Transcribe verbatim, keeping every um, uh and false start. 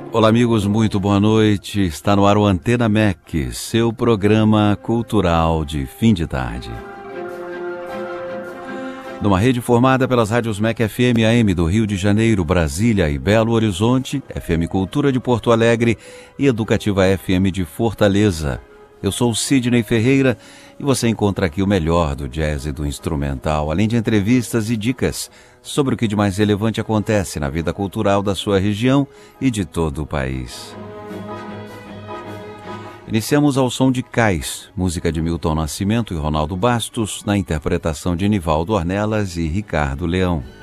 Olá amigos, muito boa noite. Está no ar o Antena M E C, seu programa cultural de fim de tarde. Numa rede formada pelas rádios M E C F M A M do Rio de Janeiro, Brasília e Belo Horizonte, F M Cultura de Porto Alegre e Educativa F M de Fortaleza. Eu sou Sidney Ferreira e você encontra aqui o melhor do jazz e do instrumental, além de entrevistas e dicas sobre o que de mais relevante acontece na vida cultural da sua região e de todo o país. Iniciamos ao som de Cais, música de Milton Nascimento e Ronaldo Bastos, na interpretação de Nivaldo Ornelas e Ricardo Leão.